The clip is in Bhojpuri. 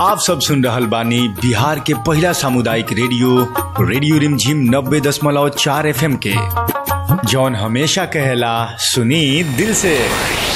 आप सब सुन रहल बानी बिहार के पहला सामुदायिक रेडियो रिमझिम 90.4 FM के, जौन हमेशा कहेला सुनी दिल से।